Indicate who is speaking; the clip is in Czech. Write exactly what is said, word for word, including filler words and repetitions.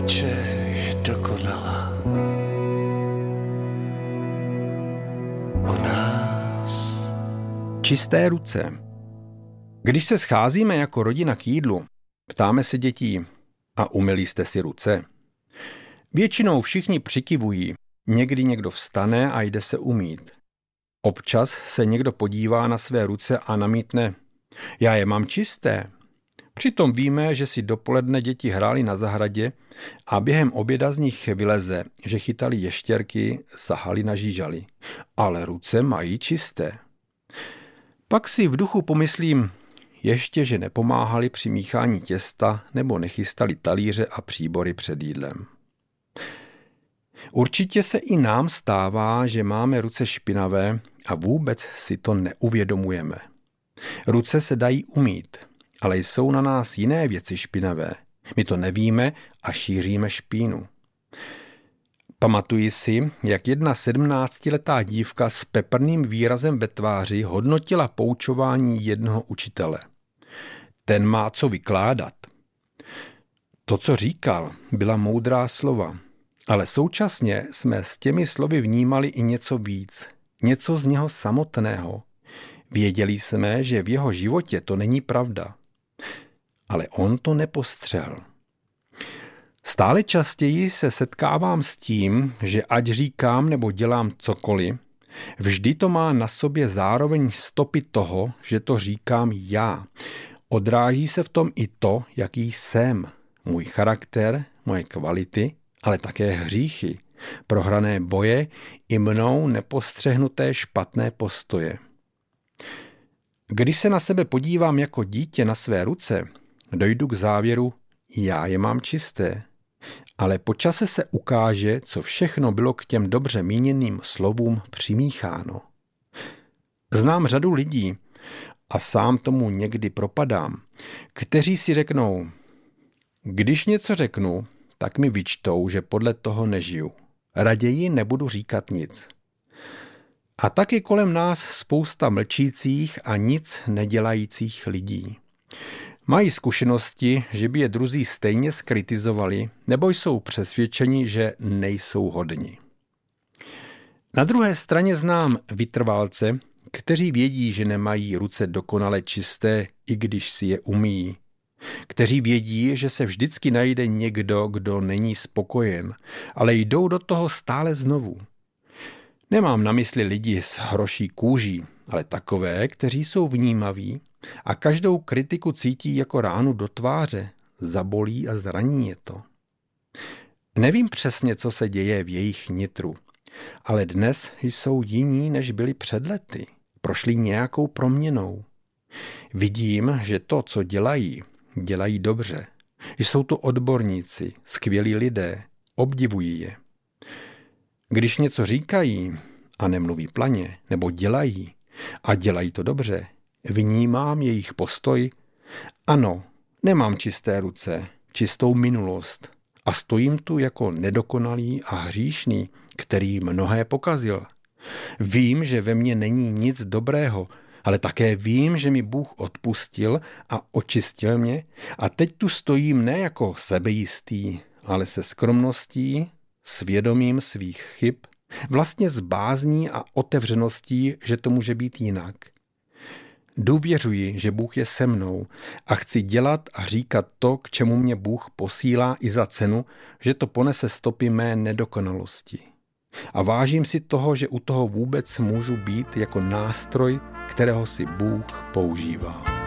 Speaker 1: péče je dokonalá. O nás.
Speaker 2: Čisté ruce. Když se scházíme jako rodina k jídlu, ptáme se dětí: a umyli jste si ruce? Většinou všichni přikivují, někdy někdo vstane a jde se umýt. Občas se někdo podívá na své ruce a namítne: já je mám čisté. Přitom víme, že si dopoledne děti hrály na zahradě a během oběda z nich vyleze, že chytali ještěrky, sahali na žížaly. Ale ruce mají čisté. Pak si v duchu pomyslím, ještě, že nepomáhali při míchání těsta nebo nechystali talíře a příbory před jídlem. Určitě se i nám stává, že máme ruce špinavé a vůbec si to neuvědomujeme. Ruce se dají umýt, ale jsou na nás jiné věci špinavé. My to nevíme a šíříme špínu. Pamatuji si, jak jedna sedmnáctiletá dívka s peprným výrazem ve tváři hodnotila poučování jednoho učitele. Ten má co vykládat. To, co říkal, byla moudrá slova, ale současně jsme s těmi slovy vnímali i něco víc, něco z něho samotného. Věděli jsme, že v jeho životě to není pravda. Ale on to nepostřehl. Stále častěji se setkávám s tím, že ať říkám nebo dělám cokoliv, vždy to má na sobě zároveň stopy toho, že to říkám já. Odráží se v tom i to, jaký jsem, můj charakter, moje kvality, ale také hříchy, prohrané boje i mnou nepostřehnuté špatné postoje. Když se na sebe podívám jako dítě na své ruce, dojdu k závěru, já je mám čisté. Ale po čase se ukáže, co všechno bylo k těm dobře míněným slovům přimícháno. Znám řadu lidí, a sám tomu někdy propadám, kteří si řeknou, když něco řeknu, tak mi vyčtou, že podle toho nežiju. Raději nebudu říkat nic. A tak je kolem nás spousta mlčících a nic nedělajících lidí. Mají zkušenosti, že by je druzí stejně skritizovali, nebo jsou přesvědčeni, že nejsou hodni. Na druhé straně znám vytrvalce, kteří vědí, že nemají ruce dokonale čisté, i když si je umýjí. Kteří vědí, že se vždycky najde někdo, kdo není spokojen, ale jdou do toho stále znovu. Nemám na mysli lidi s hroší kůží, ale takové, kteří jsou vnímaví a každou kritiku cítí jako ránu do tváře, zabolí a zraní je to. Nevím přesně, co se děje v jejich nitru, ale dnes jsou jiní, než byli před lety. Prošli nějakou proměnou. Vidím, že to, co dělají, dělají dobře. Jsou to odborníci, skvělí lidé, obdivují je. Když něco říkají a nemluví planě, nebo dělají a dělají to dobře, vnímám jejich postoj. Ano, nemám čisté ruce, čistou minulost a stojím tu jako nedokonalý a hříšný, který mnohé pokazil. Vím, že ve mně není nic dobrého, ale také vím, že mi Bůh odpustil a očistil mě a teď tu stojím ne jako sebejistý, ale se skromností, svědomím svých chyb, vlastně s bázní a otevřeností, že to může být jinak. Důvěřuji, že Bůh je se mnou a chci dělat a říkat to, k čemu mě Bůh posílá i za cenu, že to ponese stopy mé nedokonalosti. A vážím si toho, že u toho vůbec můžu být jako nástroj, kterého si Bůh používá.